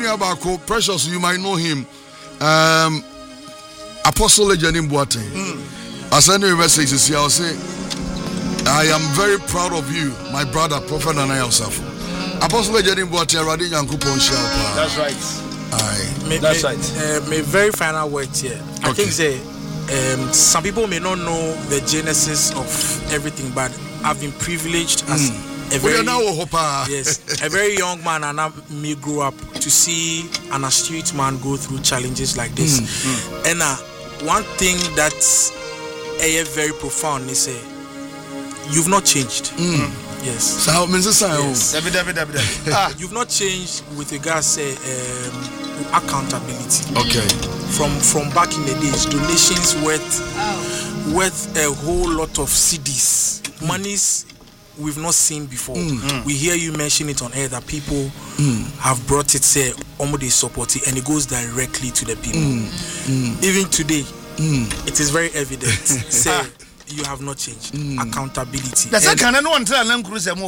Abako, Precious, you might know him. Apostle Lejanim Boateng. I send you a message to see. I'll say, I am very proud of you, my brother, Prophet Nana Yosef. Apostle Lejanim Boateng, Radin Yankupon Shalpa. That's right. That's right. My very final words here. I think some people may not know the genesis of everything, but I've been privileged as a very a very young man, and I may grow up to see an astute man go through challenges like this. And one thing that's very profound is you've not changed. Yes. So yes. You've not changed with regards to accountability. Okay. From back in the days, donations worth a whole lot of CDs, monies we've not seen before. We hear you mention it on air that people have brought it, say, almost support it, and it goes directly to the people. Even today, it is very evident. Say, you have not changed. Accountability. That's a canon one tell them cruise and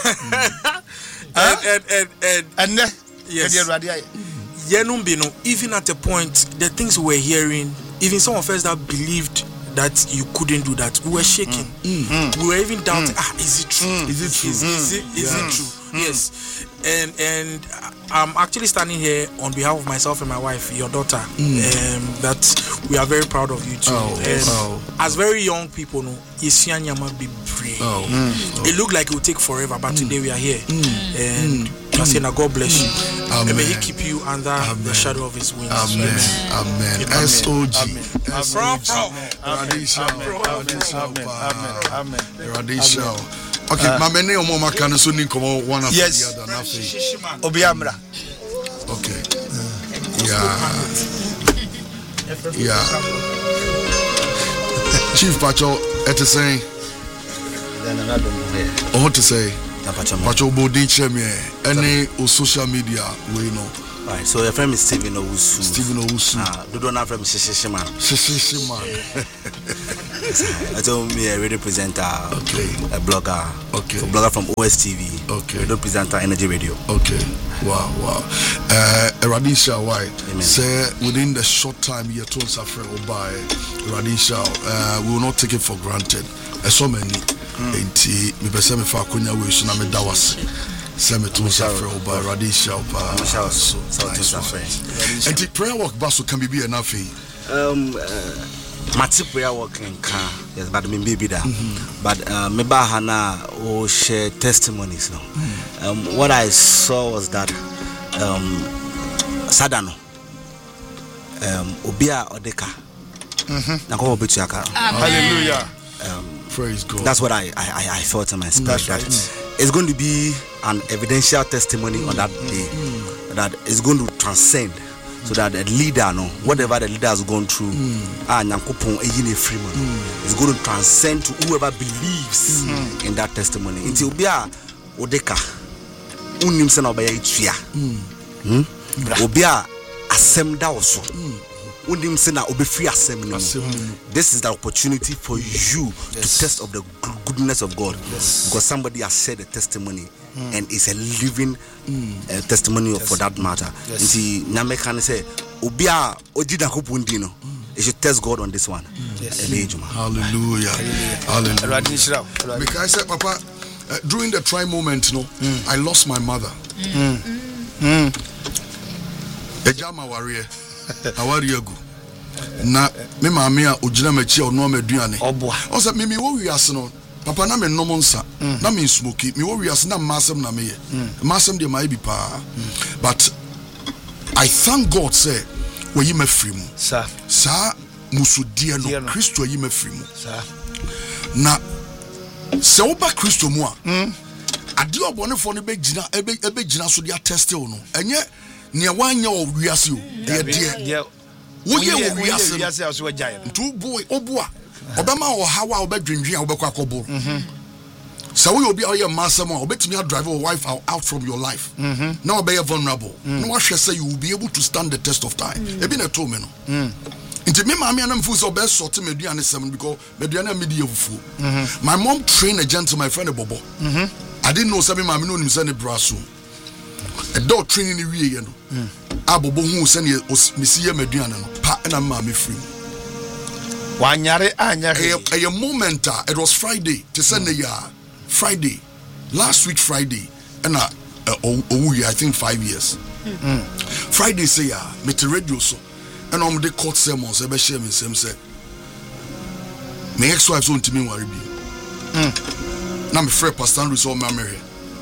yes. Even at a point, the things we're hearing, even some of us that believed that you couldn't do that, we were shaking. We were even doubting, is it true? Is it true? Is it true? Yes. And I'm actually standing here on behalf of myself and my wife, your daughter, that we are very proud of you too. As very young people, it looked like it would take forever, but today we are here. And God bless you. Amen. And may He keep you under the shadow of His wings. Amen. SOG. Radisha. Okay, my many or more can so need come one after the other. Obiamra. Okay. Yeah. Chief Pacho, et saying. I want to say. Pacho Bodin Chemie, any social media, we know. Right, so your friend is Stephen Owusu. Do not have from Shishiman. I told me a radio presenter, a blogger, a blogger from OSTV, radio presenter, Energy Radio. Okay, wow. Radisha, why? Say within the short time you told Safra by Radisha, we will not take it for granted. So many. Enti me pese me fa konya we so na me da wase se me tun safre oba Radisha oba so safre enti prayer work baso can be enough mati prayer work in car yes but me baby da but me ba hana o share testimonies no what I saw was that sadano obia odeka na ko obetu aka hallelujah. Praise God. That's what I felt in my spirit. That it's going to be an evidential testimony on that day. That it's going to transcend, so that the leader, whatever the leader has gone through, is going to transcend to whoever believes in that testimony. Until Obia Odeka, Unimsen Obaya Itria, Obia Asemda also. This is the opportunity for you to test of the goodness of God, because somebody has said a testimony and it's a living testimony for that matter. See, Name can say, "Obia ojida kupundino." You should test God on this one. Hallelujah. Because I said, Papa, during the try moment, I lost my mother. Ejama warrior. Awariagu na me maame a ogina machi ono amaduane o say me wo wiase no papa na me nom nsa na me smoky me wo wiase na masem na me ye masem de mai bi pa but I thank God say we yi mafrimu sa musudie no Kristo yi mafrimu na se oba Kristo mu a ade obonefo no be gina so dia test o no enye near 1 year of wiase o dear wo ye wo wiase aso agyan two boy obua obema o hawa obedwendwen obekwa kobo so we obi aye masem a obetimi drive your wife out from your life now be vulnerable no wa hwe say you will be able to stand the test of time e bi na to me no Inti me maami anam fu so be sort meduane sem because meduane amedi efufu my mom trained a gentleman, my friend Bobo I didn't know say me maami no nim say ne braso a dog training ni wie ye no abobo hu se ne mesi ye maduane no pa na ma me free wanyare anyare a moment it was Friday to send Friday last week Friday and I think 5 years Friday say me to radio so and on the court sermons e be share me same say my ex-wife so ntimi worry bi na me friend Pastor Andrew so ma me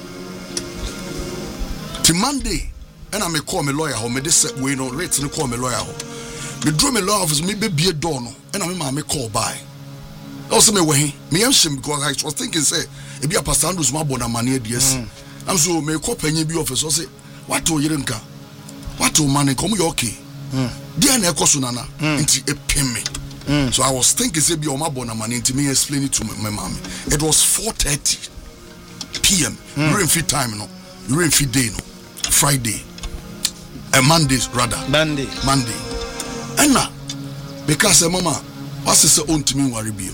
till Monday and I me call me lawyer ho me dey say we no rate no call me lawyer ho me draw me lawyer office me be door no and I me call by also me we me am because I was thinking say e be a Pastor Andrew so ma bona mane adies am so me call penye bi office so say what to yire nka what to man come you okay dia na ekoso nana nti epem me so I was thinking say be o ma bona mane nti me explain it to my mom. It was 4:30 p.m. during free time no during free day no Friday Mondays rather Monday and now because mama what is say ontimi worry bi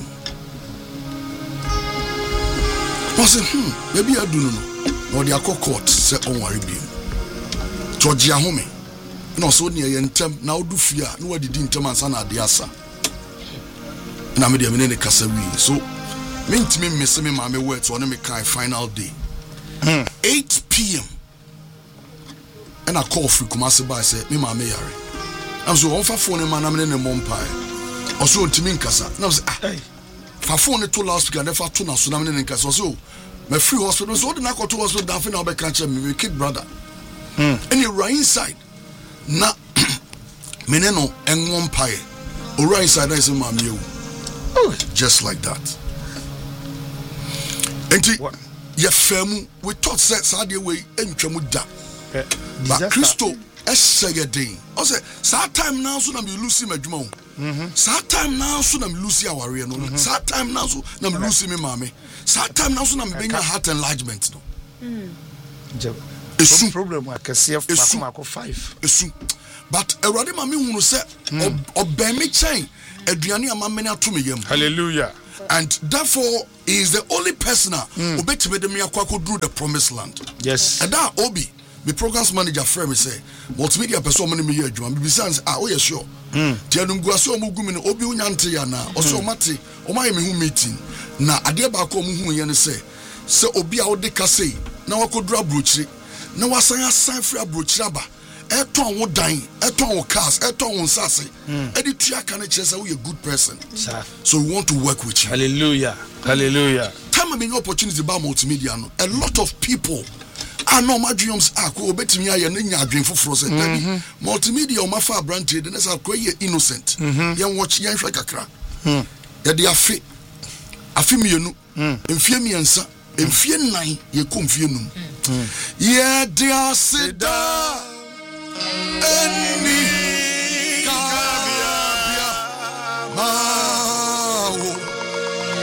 was maybe I do no or the court say on worry bi Georgia home no so near yentem na odu fia na wadidi ntem ansa na ade asa na me de me ne kasa wi so me ntimi messe me ma me wait on me kind final day 8 p.m. and I call free Kumasi by say me ma me yare I'm so on fa phone man am ne mompai also ntimi nkasa na say fa phone to last week and fa to na so na me ne nkasa so my free hospital so the na to hospital da fi na be kan me kid brother and you right inside na meneno enwon pae o right inside is ma me just like that enti ye femu we thought set sad way entwemu da but Christo esegedin o say sad time now so na me lose my adwuma sad time now so na me lose aware no sad time now so na me lose me mama sad time now so na me benya heart enlargement no Esu problem akese mako 5 esu but erade ma me hunu se oben me chain aduane amamene ato me yam hallelujah and therefore he is the only person obetime dem yakwakodru the promised land yes and that obi the programs manager friend me say multimedia person me me adwuma be say oh yeah sure ti anungu ase omugumi no obi unyante ya na o so mate o ma ye me hu meeting na ade ba ko omuhu ye ne say obi a ode kase na wakodru abrochire na wasan asan free abrochire aba eton wo dan eton wo cars eton wo nsase edi tua kan kire say we a good person so we want to work with you hallelujah time me opportunity ba multimedia no a lot of people no madriums ko obetimi aye na nya adwen foforo say multimedia o mafa branch de na say ko ye innocent yen watch yen hwe kakra ye de afi mienu mfie miensa mfie nan ye ko mfie num ye de aseda